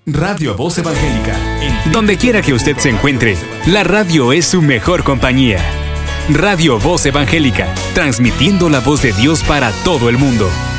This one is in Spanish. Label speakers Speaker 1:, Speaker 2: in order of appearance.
Speaker 1: Radio Voz Evangélica.
Speaker 2: Donde quiera que usted se encuentre, la radio es su mejor compañía. Radio Voz Evangélica, transmitiendo la voz de Dios para todo el mundo.